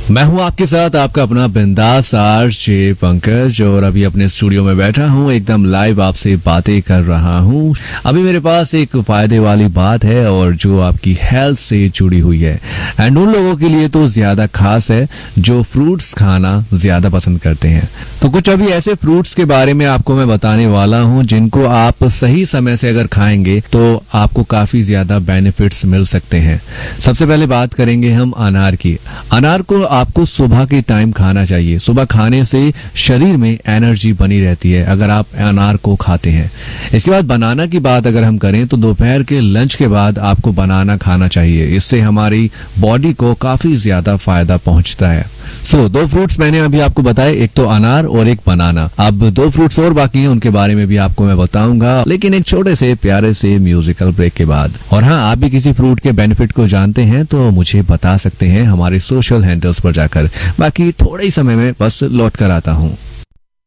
मैं हूं आपके साथ आपका अपना बिंदास आरजे पंकज और अभी अपने स्टूडियो में बैठा हूं, एकदम लाइव आपसे बातें कर रहा हूं। अभी मेरे पास एक फायदे वाली बात है और जो आपकी हेल्थ से जुड़ी हुई है एंड उन लोगों के लिए तो ज्यादा खास है जो फ्रूट्स खाना ज्यादा पसंद करते हैं। तो कुछ अभी ऐसे फ्रूट्स के बारे में आपको मैं बताने वाला हूं जिनको आप सही समय से अगर खाएंगे तो आपको काफी ज्यादा बेनिफिट्स मिल सकते हैं। सबसे पहले बात करेंगे हम अनार की। अनार को आपको सुबह के टाइम खाना चाहिए। सुबह खाने से शरीर में एनर्जी बनी रहती है अगर आप अनार को खाते हैं। इसके बाद बनाना की बात अगर हम करें तो दोपहर के लंच के बाद आपको बनाना खाना चाहिए। इससे हमारी बॉडी को काफी ज्यादा फायदा पहुंचता है। दो फ्रूट्स मैंने अभी आपको बताए, एक तो अनार और एक बनाना। अब दो फ्रूट्स और बाकी हैं, उनके बारे में भी आपको मैं बताऊंगा, लेकिन एक छोटे से प्यारे से म्यूजिकल ब्रेक के बाद। और हाँ, आप भी किसी फ्रूट के बेनिफिट को जानते हैं तो मुझे बता सकते हैं हमारे सोशल हैंडल्स पर जाकर। बाकी थोड़े ही समय में बस लौट कर आता हूँ।